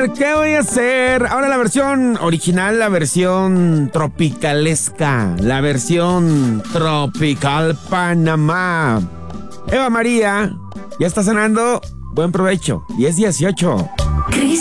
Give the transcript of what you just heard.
hacer? ¿Qué voy a hacer? Ahora la versión original, la versión tropicalesca, la versión tropical Panamá. Eva María, ya está cenando. Buen provecho. 10:18.